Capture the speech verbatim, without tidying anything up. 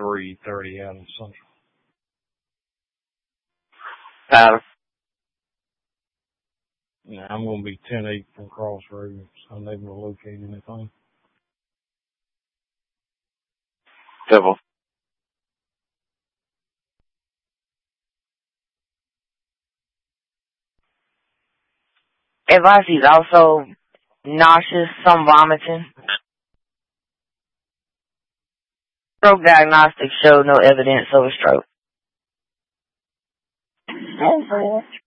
three thirty Adams Central. Tyler. Yeah, I'm going to be ten eight from Crossroads. I'm able to locate anything. Civil. Advice, he's also nauseous, some vomiting. Stroke diagnostics showed no evidence of a stroke. Okay.